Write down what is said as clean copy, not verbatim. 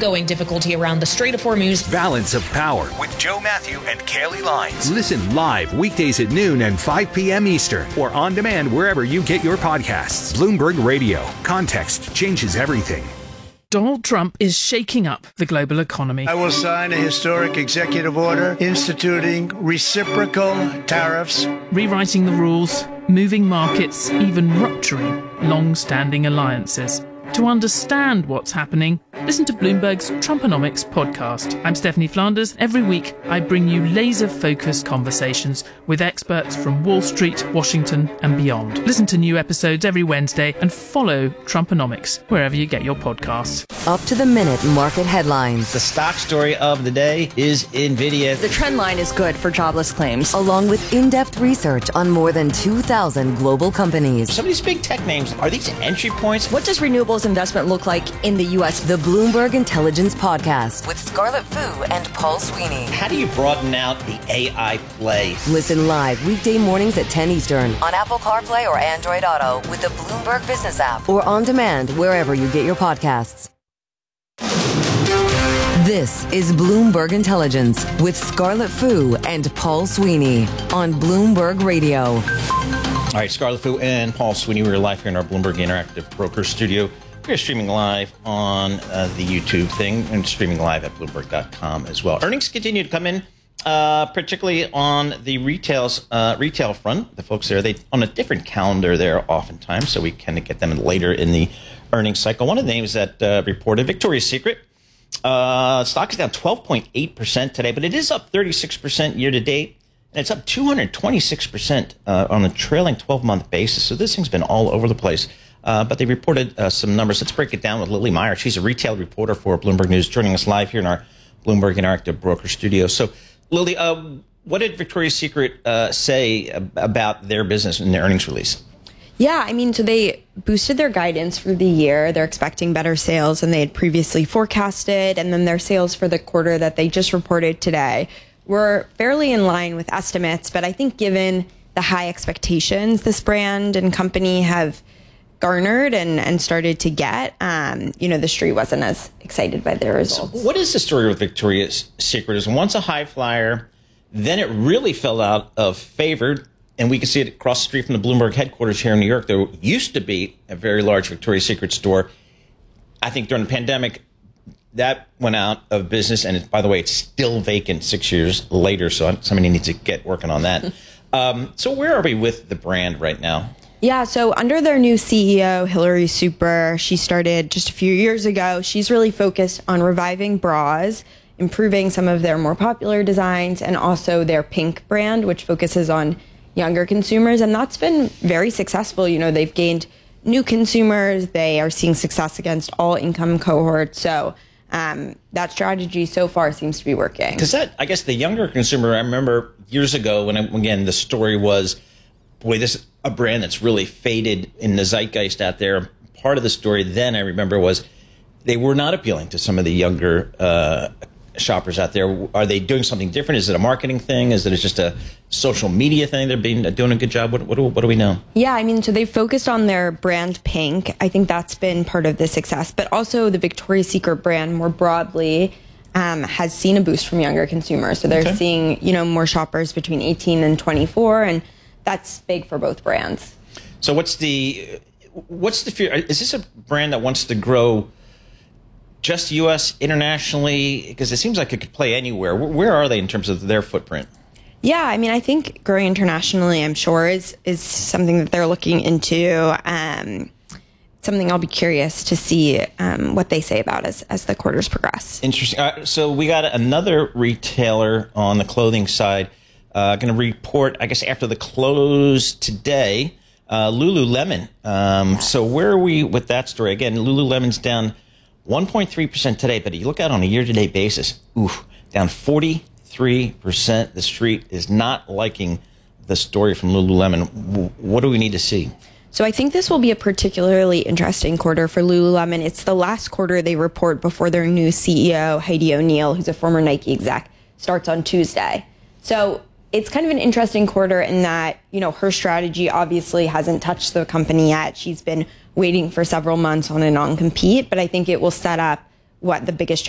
ongoing difficulty around the Strait of Hormuz. Balance of Power with Joe Matthew and Kaylee Lyons. Listen live weekdays at noon and 5 p.m. Eastern or on demand wherever you get your podcasts. Bloomberg Radio. Context changes everything. Donald Trump is shaking up the global economy. I will sign a historic executive order instituting reciprocal tariffs, rewriting the rules, moving markets, even rupturing long-standing alliances. To understand what's happening, listen to Bloomberg's Trumponomics podcast. I'm Stephanie Flanders. Every week, I bring you laser-focused conversations with experts from Wall Street, Washington, and beyond. Listen to new episodes every Wednesday and follow Trumponomics wherever you get your podcasts. Up to the minute market headlines. The stock story of the day is NVIDIA. The trend line is good for jobless claims. Along with in-depth research on more than 2,000 global companies. Some of these big tech names, are these entry points? What does renewables investment look like in the U.S.? The Bloomberg Intelligence Podcast with Scarlett Fu and Paul Sweeney. How do you broaden out the AI play? Listen live weekday mornings at 10 Eastern on Apple CarPlay or Android Auto with the Bloomberg Business app or on demand wherever you get your podcasts. This is Bloomberg Intelligence with Scarlett Fu and Paul Sweeney on Bloomberg Radio. All right, Scarlett Fu and Paul Sweeney. We're live here in our Bloomberg Interactive Broker Studio. We're streaming live on the YouTube thing and streaming live at Bloomberg.com as well. Earnings continue to come in, particularly on the retail front. The folks there, they on a different calendar there oftentimes, so we kind of get them later in the earnings cycle. One of the names that reported, Victoria's Secret. Stock is down 12.8% today, but it is up 36% year to date. And it's up 226% on a trailing 12-month basis. So this thing's been all over the place. But they reported some numbers. Let's break it down with Lily Meyer. She's a retail reporter for Bloomberg News, joining us live here in our Bloomberg Interactive Broker Studio. So, Lily, what did Victoria's Secret say about their business in their earnings release? Yeah, I mean, so they boosted their guidance for the year. They're expecting better sales than they had previously forecasted. And then their sales for the quarter that they just reported today were fairly in line with estimates. But I think given the high expectations this brand and company have garnered and started to get, the street wasn't as excited by their results. So what is the story with Victoria's Secret? Is once a high flyer, then it really fell out of favor. And we can see it across the street from the Bloomberg headquarters here in New York. There used to be a very large Victoria's Secret store. I think during the pandemic, that went out of business. And by the way, it's still vacant 6 years later. So somebody needs to get working on that. So where are we with the brand right now? Yeah, so under their new CEO, Hilary Super, she started just a few years ago. She's really focused on reviving bras, improving some of their more popular designs, and also their Pink brand, which focuses on younger consumers. And that's been very successful. You know, they've gained new consumers. They are seeing success against all income cohorts. So that strategy so far seems to be working. Because I guess the younger consumer, I remember years ago when, again, the story was, boy, this is a brand that's really faded in the zeitgeist out there. Part of the story then, I remember, was they were not appealing to some of the younger shoppers out there. Are they doing something different? Is it a marketing thing? Is it just a social media thing? They're doing a good job. What do we know? Yeah, I mean, so they focused on their brand Pink. I think that's been part of the success. But also the Victoria's Secret brand more broadly has seen a boost from younger consumers. So they're seeing, more shoppers between 18 and 24, and that's big for both brands. So what's the fear? Is this a brand that wants to grow just U.S., internationally? Because it seems like it could play anywhere. Where are they in terms of their footprint? Yeah, I mean, I think growing internationally, I'm sure, is something that they're looking into. Something I'll be curious to see what they say about as the quarters progress. Interesting. So we got another retailer on the clothing side going to report, I guess, after the close today, Lululemon. So where are we with that story? Again, Lululemon's down 1.3% today, but you look out on a year-to-date basis, down 43%. The street is not liking the story from Lululemon. What do we need to see? So I think this will be a particularly interesting quarter for Lululemon. It's the last quarter they report before their new CEO, Heidi O'Neill, who's a former Nike exec, starts on Tuesday. So it's kind of an interesting quarter in that, her strategy obviously hasn't touched the company yet. She's been waiting for several months on a non-compete, but I think it will set up what the biggest